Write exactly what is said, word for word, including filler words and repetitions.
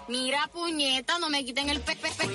Mira, puñeta, no me quiten el pe, pe, pe-